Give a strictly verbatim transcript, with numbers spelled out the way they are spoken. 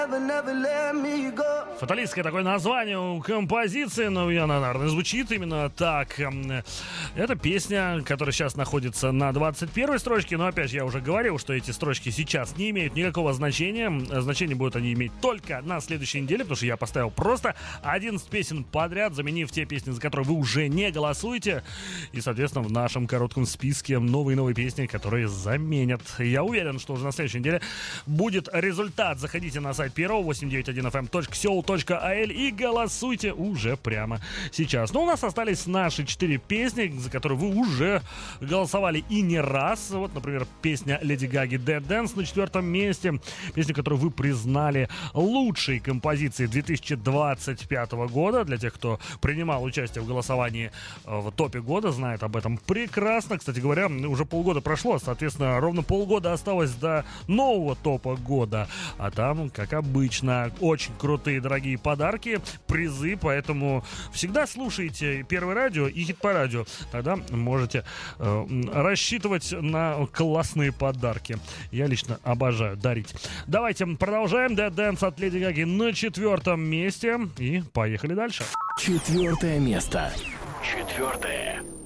Фаталистское такое название у композиции, но она, наверное, звучит именно так. Это песня, которая сейчас находится на двадцать первой строчке, но опять же я уже говорил, что эти строчки сейчас не имеют никакого значения. Значение будут они иметь только на следующей неделе, потому что я поставил просто одиннадцать песен подряд, заменив те песни, за которые вы уже не голосуете. И, соответственно, в нашем коротком списке новые-новые песни, которые заменят. Я уверен, что уже на следующей неделе будет результат. Заходите на сайт Первого восемь девять один эф эм точка сеул точка ай эл и голосуйте уже прямо сейчас. Но у нас остались наши четыре песни, за которые вы уже голосовали и не раз. Вот, например, песня Леди Гаги «Dead Dance» на четвертом месте. Песня, которую вы признали лучшей композицией две тысячи двадцать пятого года. Для тех, кто принимал участие в голосовании в топе года, знает об этом прекрасно. Кстати говоря, уже полгода прошло, соответственно, ровно полгода осталось до нового топа года. А там, как обычно, очень крутые, дорогие подарки, призы, поэтому всегда слушайте Первое радио и Хит-парадио. Тогда можете э, рассчитывать на классные подарки. Я лично обожаю дарить. Давайте продолжаем. Dead Dance от Леди Гаги на четвертом месте. И поехали дальше. Четвертое место. Четвертое.